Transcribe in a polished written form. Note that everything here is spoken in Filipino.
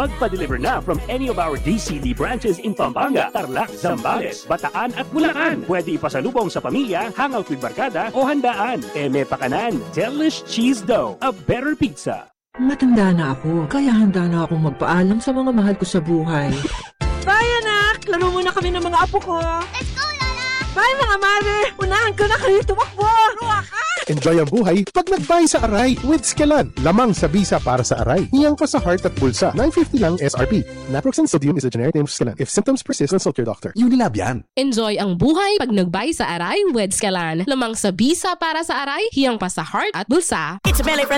Magpa-deliver na from any of our DCD branches in Pampanga, Tarlac, Zambales, Bataan at Bulacan. Pwede ipasalubong sa pamilya, hangout with barkada o handaan. Eme Pakanan, Delish Cheese Dough, a better pizza. Matanda na ako, kaya handa na akong magpaalam sa mga mahal ko sa buhay. Bye anak! Laro muna kami ng mga apo ko. Let's go, Lala! Bye mga mare! Unahan ko na kayo tumakbo! Enjoy ang buhay pag nag-buy sa Aray with Skelan. Lamang sa bisa para sa Aray. Hiyang pa sa heart at bulsa. $9.50 lang SRP. Naproxen sodium is a generic name of Skelan. If symptoms persist, consult your doctor. Unilab yan. Enjoy ang buhay pag nagbay sa Aray with Skelan. Lamang sa bisa para sa Aray, hiyang pa sa heart at bulsa. It's a belly